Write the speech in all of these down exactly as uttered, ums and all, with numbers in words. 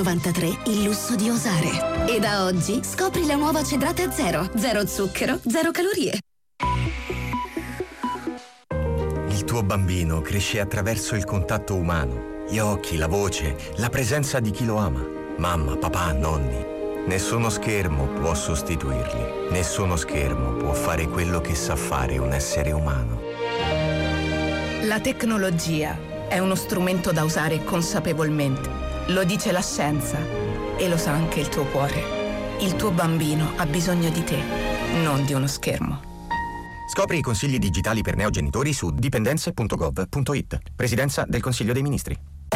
novantatré il lusso di osare. E da oggi scopri la nuova Cedrate Zero. Zero zucchero, zero calorie. Il tuo bambino cresce attraverso il contatto umano, gli occhi, la voce, la presenza di chi lo ama. Mamma, papà, nonni. Nessuno schermo può sostituirli. Nessuno schermo può fare quello che sa fare un essere umano. La tecnologia è uno strumento da usare consapevolmente. Lo dice la scienza e lo sa anche il tuo cuore. Il tuo bambino ha bisogno di te, non di uno schermo. Scopri i consigli digitali per neogenitori su dipendenze punto gov punto it. Presidenza del Consiglio dei Ministri.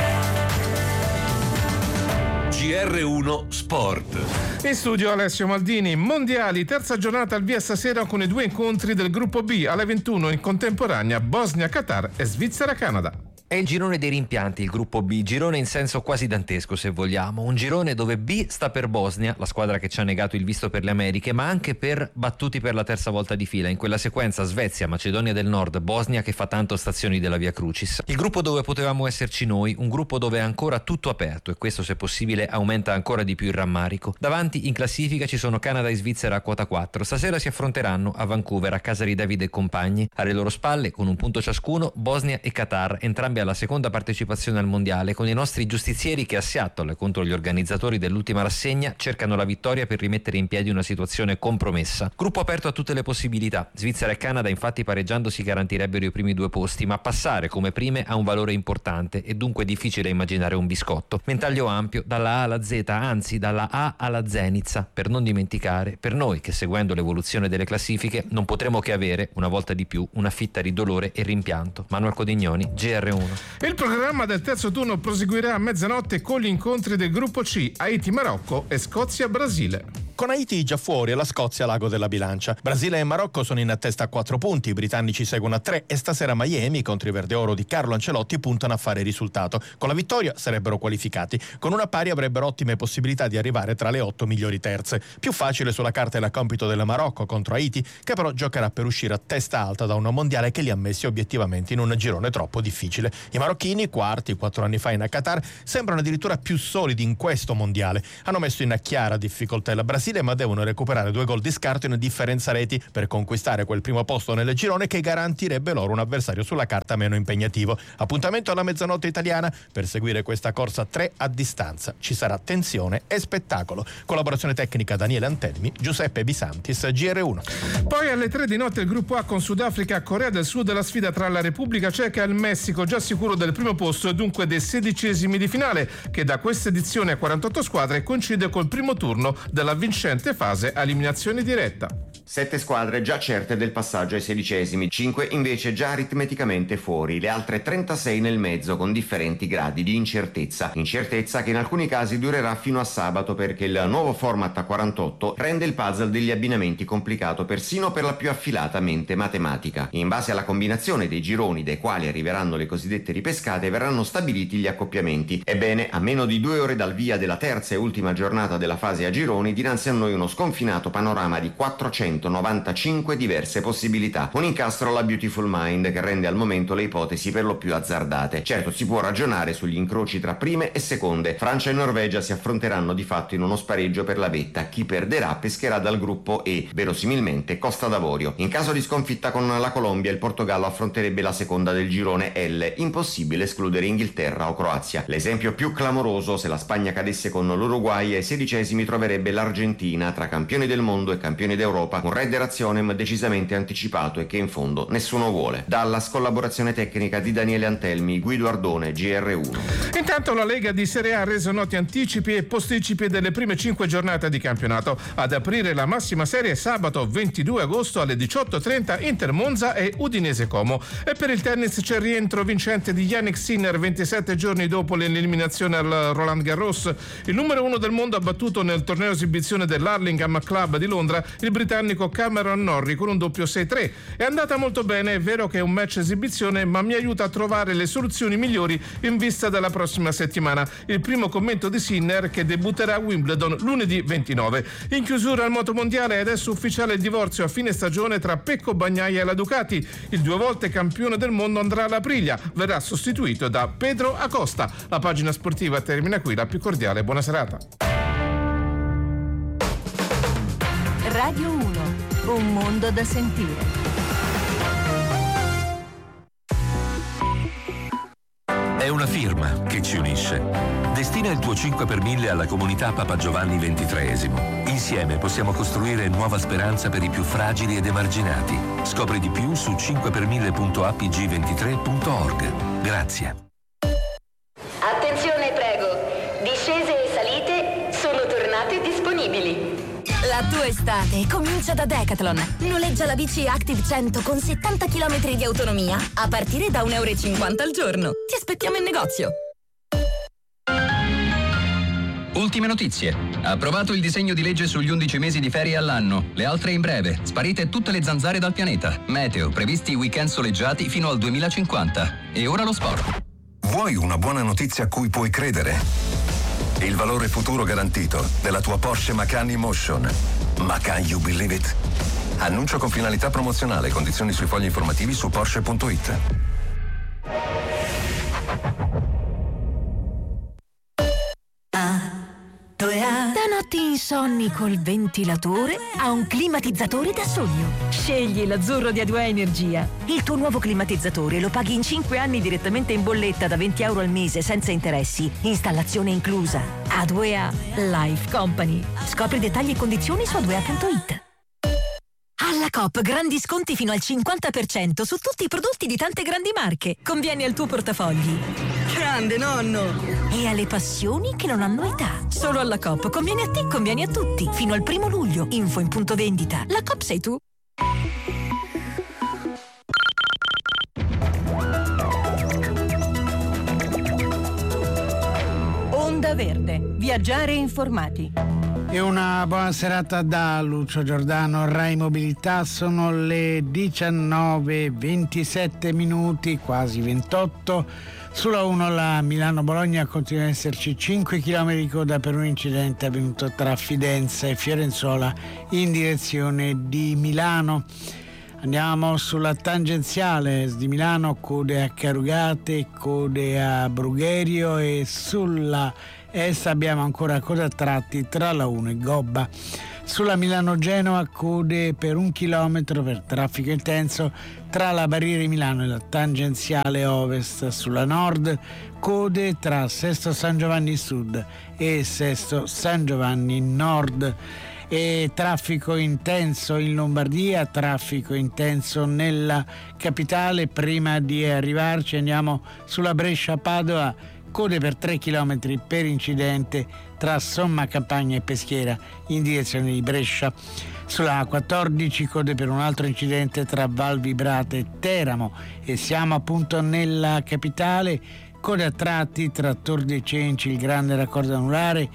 G R uno Sport. In studio Alessio Maldini. Mondiali, terza giornata al via stasera con i due incontri del gruppo B alle ventuno in contemporanea Bosnia-Qatar e Svizzera-Canada. È il girone dei rimpianti, il gruppo B, girone in senso quasi dantesco se vogliamo, un girone dove B sta per Bosnia, la squadra che ci ha negato il visto per le Americhe, ma anche per battuti per la terza volta di fila, in quella sequenza Svezia, Macedonia del Nord, Bosnia che fa tanto stazioni della Via Crucis. Il gruppo dove potevamo esserci noi, un gruppo dove è ancora tutto aperto e questo se possibile aumenta ancora di più il rammarico. Davanti in classifica ci sono Canada e Svizzera a quota quattro, stasera si affronteranno a Vancouver a casa di Davide e compagni, alle loro spalle con un punto ciascuno Bosnia e Qatar, entrambi alla seconda partecipazione al mondiale, con i nostri giustizieri che a Seattle contro gli organizzatori dell'ultima rassegna cercano la vittoria per rimettere in piedi una situazione compromessa. Gruppo aperto a tutte le possibilità. Svizzera e Canada infatti pareggiando si garantirebbero i primi due posti, ma passare come prime ha un valore importante e dunque difficile immaginare un biscotto. Ventaglio ampio dalla A alla Z, anzi dalla A alla Zenitsa, per non dimenticare, per noi che seguendo l'evoluzione delle classifiche non potremo che avere una volta di più una fitta di dolore e rimpianto. Manuel Codignoni, G R uno. Il programma del terzo turno proseguirà a mezzanotte con gli incontri del gruppo C, Haiti-Marocco e Scozia-Brasile. Con Haiti già fuori e la Scozia l'ago della bilancia. Brasile e Marocco sono in attesta a quattro punti, i britannici seguono a tre e stasera Miami contro i verde oro di Carlo Ancelotti puntano a fare risultato. Con la vittoria sarebbero qualificati, con una pari avrebbero ottime possibilità di arrivare tra le otto migliori terze. Più facile sulla carta è la compito del Marocco contro Haiti, che però giocherà per uscire a testa alta da una mondiale che li ha messi obiettivamente in un girone troppo difficile. I marocchini, quarti quattro anni fa in Qatar, sembrano addirittura più solidi in questo mondiale. Hanno messo in chiara difficoltà il Brasile, ma devono recuperare due gol di scarto in differenza reti per conquistare quel primo posto nel girone che garantirebbe loro un avversario sulla carta meno impegnativo. Appuntamento alla mezzanotte italiana per seguire questa corsa tre a distanza. Ci sarà tensione e spettacolo. Collaborazione tecnica Daniele Antelmi, Giuseppe Bisantis, G R uno. Poi alle tre di notte il gruppo A con Sudafrica, Corea del Sud, la sfida tra la Repubblica Ceca e il Messico, già sicuro del primo posto e dunque dei sedicesimi di finale, che da questa edizione a quarantotto squadre coincide col primo turno della vincente fase a eliminazione diretta. Sette squadre già certe del passaggio ai sedicesimi, cinque invece già aritmeticamente fuori, le altre trentasei nel mezzo con differenti gradi di incertezza. Incertezza che in alcuni casi durerà fino a sabato perché il nuovo format a quarantotto rende il puzzle degli abbinamenti complicato persino per la più affilata mente matematica. In base alla combinazione dei gironi dai quali arriveranno le cosiddette ripescate verranno stabiliti gli accoppiamenti. Ebbene, a meno di due ore dal via della terza e ultima giornata della fase a gironi, dinanzi a noi uno sconfinato panorama di quattrocentonovantacinque diverse possibilità. Un incastro alla Beautiful Mind che rende al momento le ipotesi per lo più azzardate. Certo, si può ragionare sugli incroci tra prime e seconde. Francia e Norvegia si affronteranno di fatto in uno spareggio per la vetta. Chi perderà pescherà dal gruppo E, verosimilmente Costa d'Avorio. In caso di sconfitta con la Colombia, il Portogallo affronterebbe la seconda del girone L. Impossibile escludere Inghilterra o Croazia. L'esempio più clamoroso, se la Spagna cadesse con l'Uruguay ai sedicesimi, troverebbe l'Argentina tra campioni del mondo e campioni d'Europa, un Red Razionem decisamente anticipato e che in fondo nessuno vuole. Dallas, collaborazione tecnica di Daniele Antelmi, Guido Ardone, G R uno. Intanto la Lega di Serie A ha reso noti anticipi e posticipi delle prime cinque giornate di campionato. Ad aprire la massima serie sabato ventidue agosto alle diciotto e trenta Inter Monza e Udinese Como. E per il tennis c'è il rientro vincente di Yannick Sinner ventisette giorni dopo l'eliminazione al Roland Garros. Il numero uno del mondo ha battuto nel torneo esibizione campione dell'Hurlingham Club di Londra, il britannico Cameron Norrie, con un doppio sei tre. È andata molto bene, è vero che è un match esibizione, ma mi aiuta a trovare le soluzioni migliori in vista della prossima settimana. Il primo commento di Sinner, che debutterà a Wimbledon lunedì ventinove. In chiusura al motomondiale è adesso ufficiale il divorzio a fine stagione tra Pecco Bagnaia e la Ducati. Il due volte campione del mondo andrà all'Aprilia, verrà sostituito da Pedro Acosta. La pagina sportiva termina qui, la più cordiale buona serata. Radio uno, un mondo da sentire. È una firma che ci unisce. Destina il tuo cinque per mille alla comunità Papa Giovanni ventitreesimo. Insieme possiamo costruire nuova speranza per i più fragili ed emarginati. Scopri di più su cinque per mille punto a p g ventitré punto org. Grazie. Attenzione, prego. Discese e salite sono tornate disponibili. La tua estate comincia da Decathlon. Noleggia la bici Active cento con settanta chilometri di autonomia a partire da un euro e cinquanta al giorno. Ti aspettiamo in negozio. Ultime notizie. Approvato il disegno di legge sugli undici mesi di ferie all'anno. Le altre in breve. Sparite tutte le zanzare dal pianeta. Meteo. Previsti weekend soleggiati fino al duemilacinquanta. E ora lo sport. Vuoi una buona notizia a cui puoi credere? Il valore futuro garantito della tua Porsche Macan E-Motion. Macan, you believe it? Annuncio con finalità promozionale. Condizioni sui fogli informativi su Porsche punto it. Da notti insonni col ventilatore a un climatizzatore da sogno. Scegli l'Azzurro di A due A Energia. Il tuo nuovo climatizzatore lo paghi in cinque anni direttamente in bolletta da venti euro al mese senza interessi. Installazione inclusa. A due A Life Company. Scopri dettagli e condizioni su a due a punto it. Alla Coop grandi sconti fino al cinquanta per cento su tutti i prodotti di tante grandi marche. Conviene al tuo portafogli. Grande nonno! E alle passioni che non hanno età. Solo alla Coop conviene a te, conviene a tutti. Fino al primo luglio. Info in punto vendita. La Coop sei tu. Onda Verde. Viaggiare informati. E una buona serata da Lucio Giordano, Rai Mobilità. Sono le diciannove e ventisette minuti, quasi ventotto. Sulla uno la Milano-Bologna continua ad esserci cinque chilometri di coda per un incidente avvenuto tra Fidenza e Fiorenzuola in direzione di Milano. Andiamo sulla tangenziale di Milano, code a Carugate, code a Brugherio, e sulla est abbiamo ancora code a tratti tra la uno e Gobba. Sulla Milano-Genova code per un chilometro per traffico intenso tra la barriera di Milano e la tangenziale ovest. Sulla nord code tra Sesto San Giovanni Sud e Sesto San Giovanni Nord. E traffico intenso in Lombardia, traffico intenso nella capitale. Prima di arrivarci andiamo sulla Brescia-Padova, code per tre chilometri per incidente tra Somma Campagna e Peschiera in direzione di Brescia. Sulla A quattordici code per un altro incidente tra Val Vibrata e Teramo, e siamo appunto nella capitale. Code a tratti tra Tor dei Cenci, il grande raccordo anulare.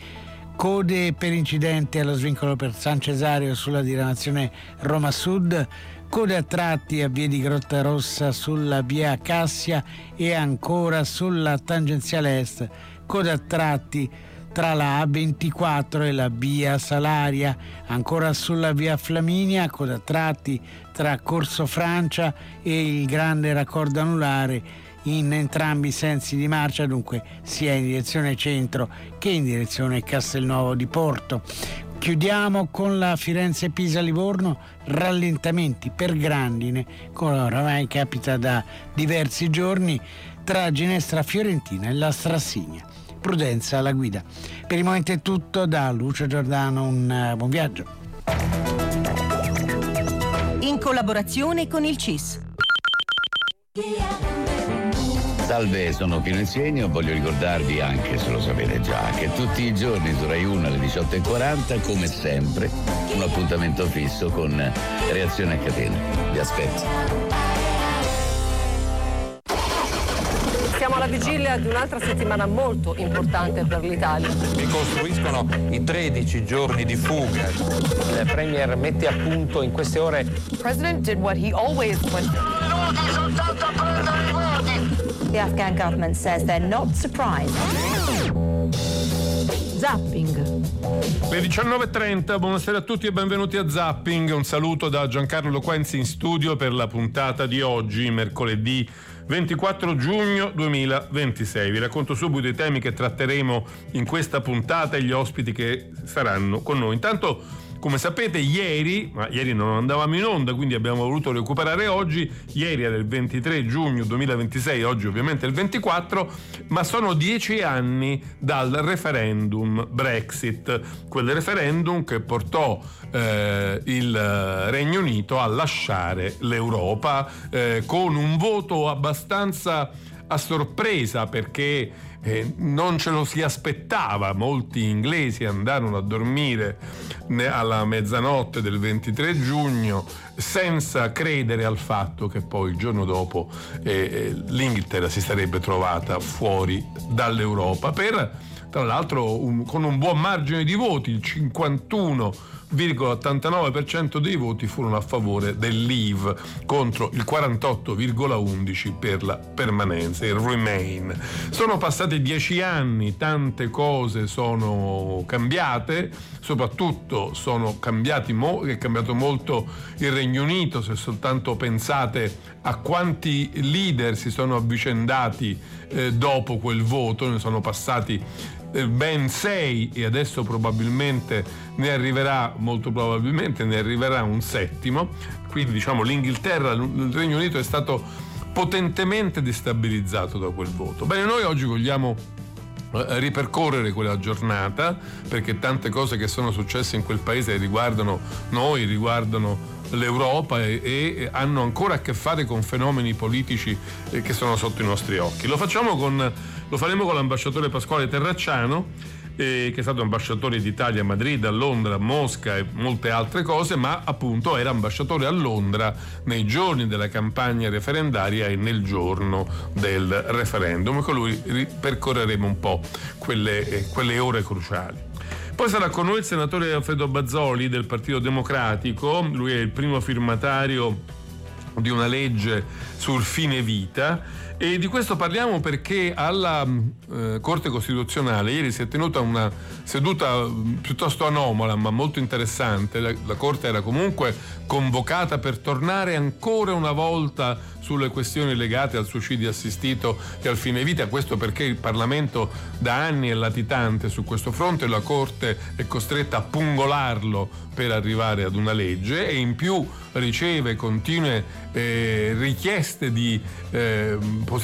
Code per incidente allo svincolo per San Cesario sulla diramazione Roma Sud. Code a tratti a via di Grottarossa sulla via Cassia, e ancora sulla tangenziale est code a tratti tra la A ventiquattro e la via Salaria. Ancora sulla via Flaminia code a tratti tra Corso Francia e il grande raccordo anulare in entrambi i sensi di marcia, dunque sia in direzione centro che in direzione Castelnuovo di Porto. Chiudiamo con la Firenze-Pisa-Livorno, rallentamenti per grandine, come oramai capita da diversi giorni, tra Ginestra Fiorentina e la Strassigna. Prudenza alla guida. Per il momento è tutto, da Lucio Giordano un buon viaggio. In collaborazione con il C I S. Salve, sono Pino Insegno. Voglio ricordarvi, anche se lo sapete già, che tutti i giorni su Rai uno alle diciotto e quaranta, come sempre, un appuntamento fisso con Reazione a catena. Vi aspetto. Siamo alla vigilia di un'altra settimana molto importante per l'Italia. Ricostruiscono i tredici giorni di fuga. Il Premier mette a punto in queste ore. The President did what he always went. The Afghan government says they're not surprised. Zapping. Le diciannove e trenta, buonasera a tutti e benvenuti a Zapping. Un saluto da Giancarlo Loquenzi in studio per la puntata di oggi, mercoledì ventiquattro giugno duemilaventisei. Vi racconto subito i temi che tratteremo in questa puntata e gli ospiti che saranno con noi. Intanto, come sapete, ieri, ma ieri non andavamo in onda, quindi abbiamo voluto recuperare oggi. Ieri era il ventitré giugno duemilaventisei, oggi ovviamente il ventiquattro, ma sono dieci anni dal referendum Brexit, quel referendum che portò eh, il Regno Unito a lasciare l'Europa eh, con un voto abbastanza a sorpresa, perché Eh, non ce lo si aspettava. Molti inglesi andarono a dormire alla mezzanotte del ventitré giugno senza credere al fatto che poi il giorno dopo eh, l'Inghilterra si sarebbe trovata fuori dall'Europa, per tra l'altro un, con un buon margine di voti. Il cinquantuno virgola ottantanove per cento dei voti furono a favore del Leave contro il quarantotto virgola undici per la permanenza, il Remain. Sono passati dieci anni, tante cose sono cambiate, soprattutto sono cambiati mo- è cambiato molto il Regno Unito. Se soltanto pensate a quanti leader si sono avvicendati eh, dopo quel voto, ne sono passati ben sei e adesso probabilmente ne arriverà, molto probabilmente ne arriverà un settimo. Quindi diciamo l'Inghilterra, il Regno Unito è stato potentemente destabilizzato da quel voto. Bene, noi oggi vogliamo ripercorrere quella giornata, perché tante cose che sono successe in quel paese riguardano noi, riguardano l'Europa e, e hanno ancora a che fare con fenomeni politici eh, che sono sotto i nostri occhi. Lo facciamo con lo faremo con l'ambasciatore Pasquale Terracciano, eh, che è stato ambasciatore d'Italia a Madrid, a Londra, a Mosca e molte altre cose, ma appunto era ambasciatore a Londra nei giorni della campagna referendaria e nel giorno del referendum. Con lui ripercorreremo un po' quelle, eh, quelle ore cruciali. Poi sarà con noi il senatore Alfredo Bazzoli del Partito Democratico. Lui è il primo firmatario di una legge sul fine vita, e di questo parliamo perché alla eh, Corte Costituzionale ieri si è tenuta una seduta piuttosto anomala ma molto interessante. La, la Corte era comunque convocata per tornare ancora una volta sulle questioni legate al suicidio assistito e al fine vita. Questo perché il Parlamento da anni è latitante su questo fronte, la Corte è costretta a pungolarlo per arrivare ad una legge, e in più riceve continue eh, richieste di eh,